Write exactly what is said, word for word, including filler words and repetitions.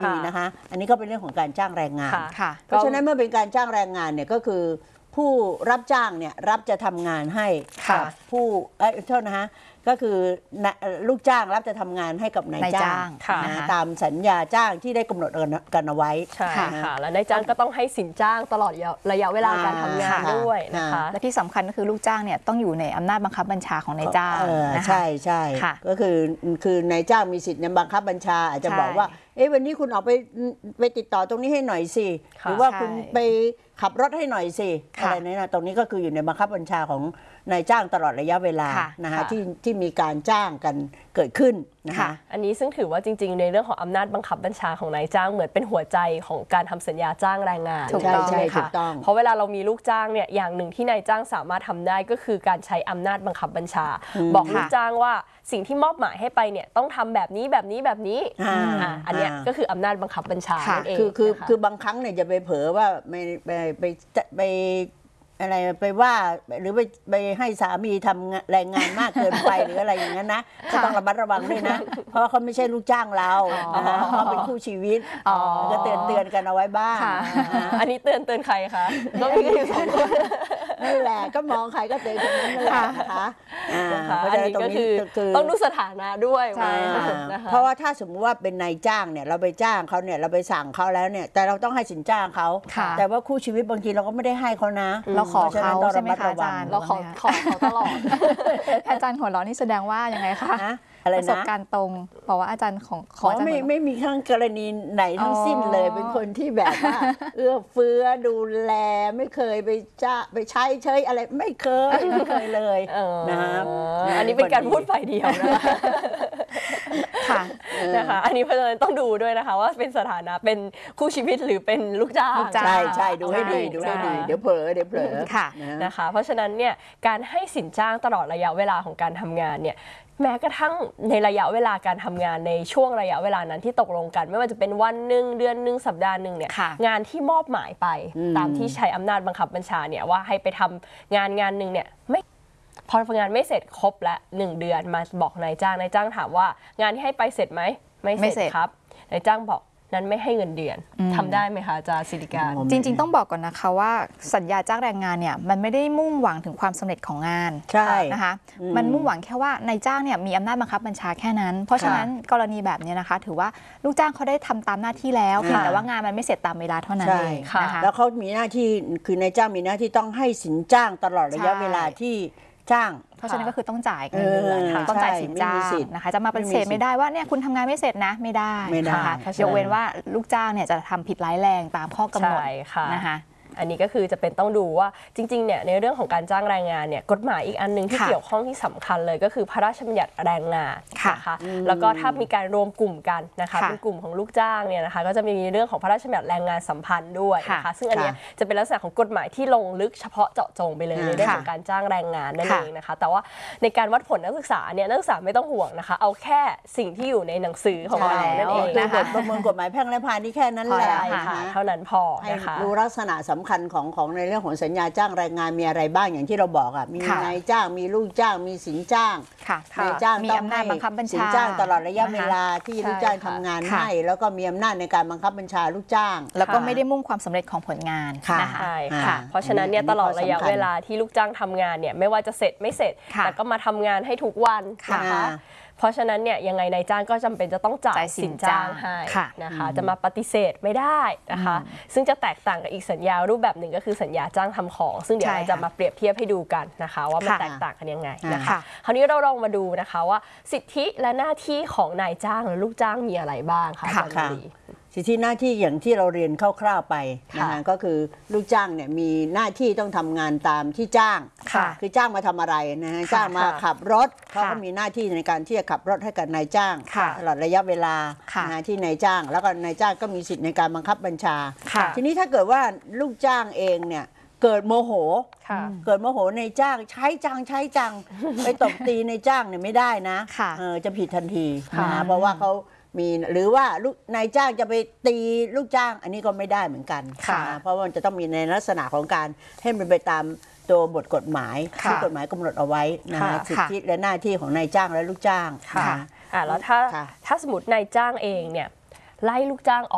ดีนะคะอันนี้ก็เป็นเรื่องของการจ้างแรงงานเพราะฉะนั้นเมื่อเป็นการจ้างแรงงานเนี่ยก็คือผู้รับจ้างเนี่ยรับจะทำงานให้กับผู้เอ้ยโทษนะฮะก็คือลูกจ้างรับจะทำงานให้กับนายจ้างนะตามสัญญาจ้างที่ได้กำหนดกันเอาไว้ใช่ค่ะแล้วนายจ้างก็ต้องให้สินจ้างตลอดระยะเวลาการทำงานด้วยนะคะและที่สำคัญก็คือลูกจ้างเนี่ยต้องอยู่ในอำนาจบังคับบัญชาของนายจ้างใช่ใช่ก็คือคือนายจ้างมีสิทธิ์ในบังคับบัญชาอาจจะบอกว่าเอ๊ะวันนี้คุณออกไปไปติดต่อตรงนี้ให้หน่อยสิหรือว่าคุณไปขับรถให้หน่อยสิอะไรนี่นะตรงนี้ก็คืออยู่ในบังคับบัญชาของนายจ้างตลอดระยะเวลานะคะที่ที่มีการจ้างกันเกิดขึ้นนะคะอันนี้ซึ่งถือว่าจริงๆในเรื่องของอำนาจบังคับบัญชาของนายจ้างเหมือนเป็นหัวใจของการทำสัญญาจ้างแรงงานถูกต้องใช่ค่ะเพราะเวลาเรามีลูกจ้างเนี่ยอย่างหนึ่งที่นายจ้างสามารถทำได้ก็คือการใช้อำนาจบังคับบัญชาบอกลูกจ้างว่าสิ่งที่มอบหมายให้ไปเนี่ยต้องทำแบบนี้แบบนี้แบบนี้อันนี้ก็คืออำนาจบังคับบัญชานั่นเองคือคือคือบางครั้งเนี่ยจะไปเผลอว่าไม่ไปไปไปอะไรไปว่าหรือไปไปให้สามีทำแรงงานมากเกินไปหรืออะไรอย่างนั้นนะก็ต้องระมัดระวังด้วยนะเพราะเขาไม่ใช่ลูกจ้างเราเขาเป็นคู่ชีวิตก็เตือนเตือนกันเอาไว้บ้างอันนี้เตือนเตือนใครคะก็มีกันอยู่สองคนนั่นแหละก็มองใครก็เตือนคนนั้นนั่นแหละนะคะอันนี้ก็คือต้องดูสถานะด้วยเพราะว่าถ้าสมมติว่าเป็นนายจ้างเนี่ยเราไปจ้างเขาเนี่ยเราไปสั่งเขาแล้วเนี่ยแต่เราต้องให้สินจ้างเขาแต่ว่าคู่ชีวิตบางทีเราก็ไม่ได้ให้เขานะเราขอเขาใช่ไหมคะอาจารย์เราขอขอเขาตลอดอาจารย์หัวเราะนี่แสดงว่ายังไงคะประสบการณ์ตรงบอกว่าอาจารย์ของขอไม่ไม่มีทั้งกรณีไหนทั้งสิ้นเลยเป็นคนที่แบบว่าเอื้อเฟื้อดูแลไม่เคยไปจ้าไปใช้เชยอะไรไม่เคยไม่เคยเลยนะครับอันนี้เป็นการพูดฝ่ายเดียวนะค่ะนะคะอันนี้เพราะฉะนั้นต้องดูด้วยนะคะว่าเป็นสถานะเป็นคู่ชีวิตหรือเป็นลูกจ้างใช่ใช่ดูให้ดีดูให้ดีเดี๋ยวเผลอเดี๋ยวเผลอค่ะนะคะเพราะฉะนั้นเนี่ยการให้สินจ้างตลอดระยะเวลาของการทำงานเนี่ยแม้กระทั่งในระยะเวลาการทำงานในช่วงระยะเวลานั้นที่ตกลงกันไม่ว่าจะเป็นวันหนึ่งเดือนหนึ่งสัปดาห์หนึ่งเนี่ยงานที่มอบหมายไปตามที่ใช้อำนาจบังคับบัญชาเนี่ยว่าให้ไปทำงานงานหนึ่งเนี่ยไม่พองานไม่เสร็จครบและหนึ่งเดือนมาบอกนายจ้างนายจ้างถามว่างานที่ให้ไปเสร็จไหมไม่เสร็จครับนายจ้างบอกนั้นไม่ให้เงินเดือนทำได้ไหมคะอาจารย์ศิริการจริงๆต้องบอกก่อนนะคะว่าสัญญาจ้างแรงงานเนี่ยมันไม่ได้มุ่งหวังถึงความสำเร็จของงานใช่นะคะมันมุ่งหวังแค่ว่านายจ้างเนี่ยมีอำนาจบังคับบัญชาแค่นั้นเพราะฉะนั้นกรณีแบบนี้นะคะถือว่าลูกจ้างเขาได้ทำตามหน้าที่แล้วเพียงแต่ว่างานมันไม่เสร็จตามเวลาเท่านั้นเองนะคะแล้วเขามีหน้าที่คือนายจ้างมีหน้าที่ต้องให้สินจ้างตลอดระยะเวลาที่จ้างเพราะฉะนั้นก็คือต้องจ่ายเงินเดือนต้องจ่ายสินจ้างนะคะจะมาปฏิเสธไม่ได้ว่าเนี่ยคุณทำงานไม่เสร็จนะไม่ได้นะคะยกเว้นว่าลูกจ้างเนี่ยจะทำผิดร้ายแรงตามข้อกำหนดนะคะอันนี้ก็คือจะเป็นต้องดูว่าจริงๆเนี่ยในเรื่องของการจ้างแรงงานเนี่ยกฎหมายอีกอันนึงที่เกี่ยวข้องที่สำคัญเลยก็คือพระราชบัญญัติแรงงานนะคะแล้วก็ถ้ามีการรวมกลุ่มกันนะคะเป็นกลุ่มของลูกจ้างเนี่ยนะคะก็จะมีเรื่องของพระราชบัญญัติแรงงานสัมพันธ์ด้วยนะคะซึ่งอันนี้จะเป็นลักษณะของกฎหมายที่ลงลึกเฉพาะเจาะจงไปเลยในเรื่องของการจ้างแรงงานนั่นเองนะคะแต่ว่าในการวัดผลนักศึกษาเนี่ยนักศึกษาไม่ต้องห่วงนะคะเอาแค่สิ่งที่อยู่ในหนังสือของเรานั่นเองนะคะประมวลกฎหมายแพ่งและพาณิชย์แค่นั้นแหละเท่านั้นพอนะคะรู้ลักษณะสำคัญของของในเรื่องของสัญญาจ้างแรงงานมีอะไรบ้างอย่างที่เราบอกอ่ะมีนายจ้างมีลูกจ้างมีสินจ้างนายจ้างต้องให้สินจ้างตลอดระยะเวลาที่ลูกจ้างทำงานให้แล้วก็มีอำนาจในการบังคับบัญชาลูกจ้างแล้วก็ไม่ได้มุ่งความสำเร็จของผลงานนะคะใช่ค่ะเพราะฉะนั้นเนี่ยตลอดระยะเวลาที่ลูกจ้างทำงานเนี่ยไม่ว่าจะเสร็จไม่เสร็จแต่ก็มาทำงานให้ทุกวันนะคะเพราะฉะนั้นเนี่ยยังไงนายจ้างก็จำเป็นจะต้องจ่ายสินจ้างให้นะคะจะมาปฏิเสธไม่ได้นะคะซึ่งจะแตกต่างกับอีกสัญญารูปแบบหนึ่งก็คือสัญญาจ้างทำของซึ่งเดี๋ยวเราจะมาเปรียบเทียบให้ดูกันนะคะว่ามันแตกต่างกันยังไงนะคะคราวนี้เราลองมาดูนะคะว่าสิทธิและหน้าที่ของนายจ้างและลูกจ้างมีอะไรบ้างคะอาจารย์ลีสิทธิหน้าที่อย่างที่เราเรียนคร่าวๆไปนะคะก็คือลูกจ้างเนี่ยมีหน้าที่ต้องทำงานตามที่จ้างคือจ้างมาทำอะไรนะฮะจ้างมาขับรถเขาก็มีหน้าที่ในการที่จะขับรถให้กับนายจ้างตลอดระยะเวลาที่นายจ้างแล้วก็นายจ้างก็มีสิทธิ์ในการบังคับบัญชาทีนี้ถ้าเกิดว่าลูกจ้างเองเนี่ยเกิดโมโหเกิดโมโหในจ้างใช้จังใช้จังไปตบตีในจ้างเนี่ยไม่ได้นะจะผิดทันทีนะเพราะว่าเขามีหรือว่าลูกนายจ้างจะไปตีลูกจ้างอันนี้ก็ไม่ได้เหมือนกันเพราะว่ามันจะต้องมีในลักษณะของการให้มันไปตามตัวบทกฎหมายที่กฎหมายกำหนดเอาไว้นะคะสิทธิและหน้าที่ของนายจ้างและลูกจ้างค่ะแล้วถ้าถ้าสมมตินายจ้างเองเนี่ยไล่ลูกจ้างออก